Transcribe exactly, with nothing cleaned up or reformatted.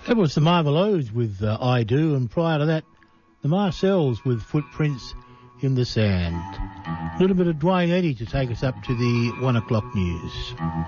That was the Marvelows with uh, I Do, and prior to that, the Marcells with Footprints in the Sand. A little bit of Dwayne Eddy to take us up to the one o'clock news.